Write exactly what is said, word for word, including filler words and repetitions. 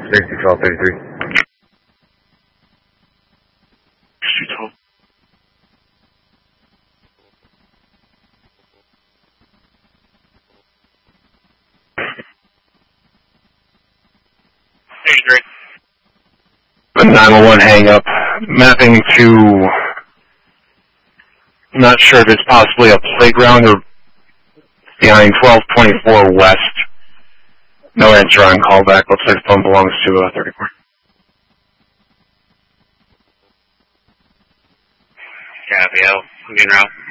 Safety twelve thirty-three. nine one one hang up, mapping to, not sure if it's possibly a playground or behind twelve twenty-four West. No answer on callback. Looks like the phone belongs to uh, thirty-four. Copy, L. I'm getting route.